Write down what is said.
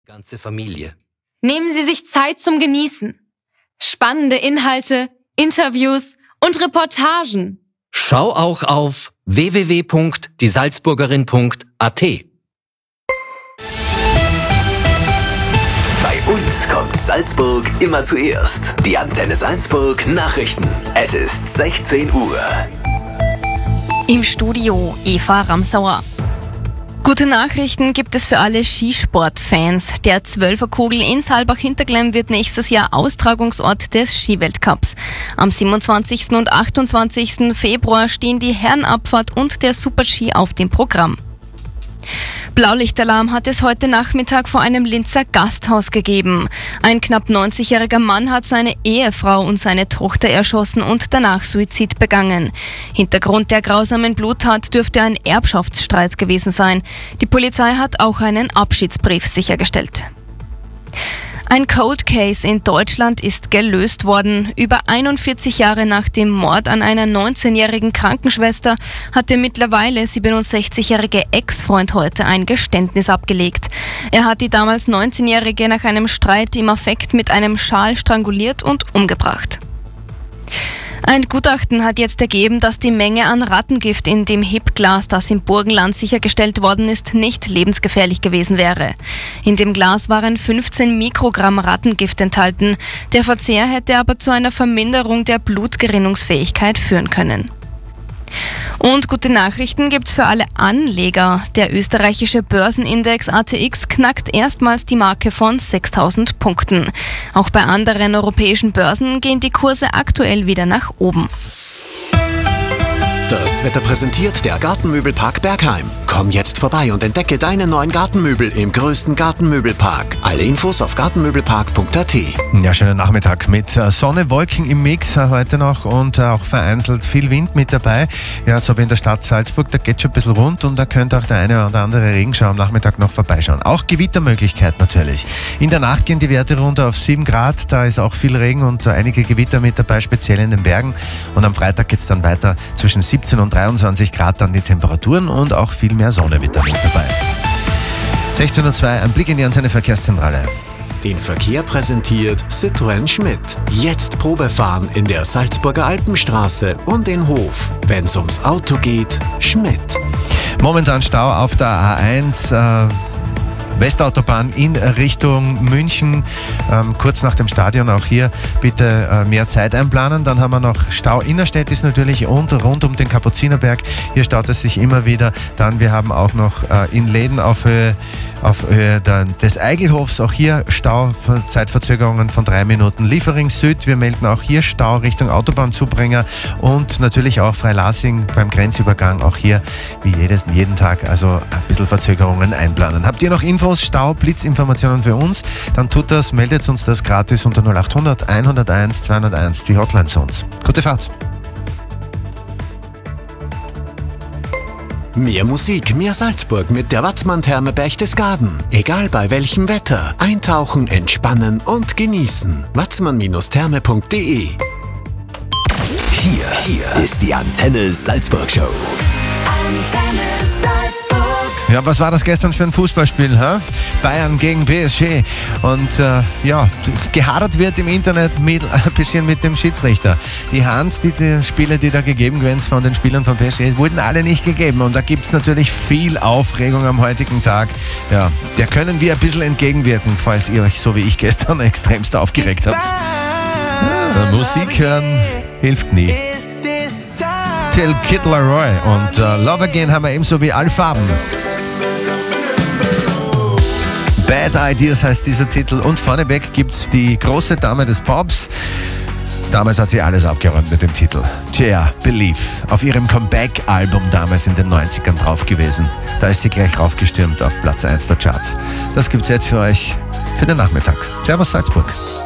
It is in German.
Ganze Familie. Nehmen Sie sich Zeit zum Genießen. Spannende Inhalte, Interviews und Reportagen. Schau auch auf www.diesalzburgerin.at. Bei uns kommt Salzburg immer zuerst. Die Antenne Salzburg Nachrichten. Es ist 16 Uhr. Im Studio Eva Ramsauer. Gute Nachrichten gibt es für alle Skisportfans. Der Zwölferkugel in Saalbach-Hinterglemm wird nächstes Jahr Austragungsort des Skiweltcups. Am 27. und 28. Februar stehen die Herrenabfahrt und der Super-Ski auf dem Programm. Blaulichtalarm hat es heute Nachmittag vor einem Linzer Gasthaus gegeben. Ein knapp 90-jähriger Mann hat seine Ehefrau und seine Tochter erschossen und danach Suizid begangen. Hintergrund der grausamen Bluttat dürfte ein Erbschaftsstreit gewesen sein. Die Polizei hat auch einen Abschiedsbrief sichergestellt. Ein Cold Case in Deutschland ist gelöst worden. Über 41 Jahre nach dem Mord an einer 19-jährigen Krankenschwester hat der mittlerweile 67-jährige Ex-Freund heute ein Geständnis abgelegt. Er hat die damals 19-jährige nach einem Streit im Affekt mit einem Schal stranguliert und umgebracht. Ein Gutachten hat jetzt ergeben, dass die Menge an Rattengift in dem HIP-Glas, das im Burgenland sichergestellt worden ist, nicht lebensgefährlich gewesen wäre. In dem Glas waren 15 Mikrogramm Rattengift enthalten. Der Verzehr hätte aber zu einer Verminderung der Blutgerinnungsfähigkeit führen können. Und gute Nachrichten gibt's für alle Anleger. Der österreichische Börsenindex ATX knackt erstmals die Marke von 6.000 Punkten. Auch bei anderen europäischen Börsen gehen die Kurse aktuell wieder nach oben. Das Wetter präsentiert der Gartenmöbelpark Bergheim. Komm jetzt vorbei und entdecke deine neuen Gartenmöbel im größten Gartenmöbelpark. Alle Infos auf gartenmöbelpark.at. Ja, schönen Nachmittag mit Sonne, Wolken im Mix heute noch und auch vereinzelt viel Wind mit dabei. Ja, so wie in der Stadt Salzburg, da geht schon ein bisschen rund und da könnte auch der eine oder andere Regenschauer am Nachmittag noch vorbeischauen. Auch Gewittermöglichkeit natürlich. In der Nacht gehen die Werte runter auf 7 Grad, da ist auch viel Regen und einige Gewitter mit dabei, speziell in den Bergen. Und am Freitag geht es dann weiter zwischen 17 und 23 Grad dann die Temperaturen und auch viel mehr Sonne wird da mit dabei. 16:02 Uhr, ein Blick in die Antenne Verkehrszentrale. Den Verkehr präsentiert Citroën Schmidt. Jetzt Probefahren in der Salzburger Alpenstraße und in Hof. Wenn's ums Auto geht, Schmidt. Momentan Stau auf der A1, Westautobahn in Richtung München, kurz nach dem Stadion. Auch hier bitte mehr Zeit einplanen. Dann haben wir noch Stau innerstädtisch natürlich und rund um den Kapuzinerberg. Hier staut es sich immer wieder. Dann wir haben auch noch in Läden auf Höhe des Eigelhofs, auch hier Stau, Zeitverzögerungen von 3 Minuten. Liefering Süd, wir melden auch hier Stau Richtung Autobahnzubringer und natürlich auch Freilassing beim Grenzübergang. Auch hier wie jeden Tag, also ein bisschen Verzögerungen einplanen. Habt ihr noch Infos, Stau, Blitzinformationen für uns? Dann tut das, meldet uns das gratis unter 0800 101 201, die Hotline zu uns. Gute Fahrt! Mehr Musik, mehr Salzburg mit der Watzmann-Therme Berchtesgaden. Egal bei welchem Wetter. Eintauchen, entspannen und genießen. watzmann-therme.de. Hier ist die Antenne Salzburg Show. Antenne Salzburg. Ja, was war das gestern für ein Fußballspiel? Bayern gegen PSG. Und gehadert wird im Internet ein bisschen mit dem Schiedsrichter. Die Hand, die Spiele, die da gegeben werden von den Spielern von PSG, wurden alle nicht gegeben. Und da gibt es natürlich viel Aufregung am heutigen Tag. Ja, der können wir ein bisschen entgegenwirken, falls ihr euch so wie ich gestern extremst aufgeregt habt. Ja, Musik hören hilft nie. Till Kid Laroi und Love Again haben wir ebenso wie alle Farben. Bad Ideas heißt dieser Titel und vorneweg gibt's die große Dame des Pops. Damals hat sie alles abgeräumt mit dem Titel. Cher, Believe, auf ihrem Comeback-Album damals in den 90ern drauf gewesen. Da ist sie gleich raufgestürmt auf Platz 1 der Charts. Das gibt's jetzt für euch für den Nachmittag. Servus Salzburg.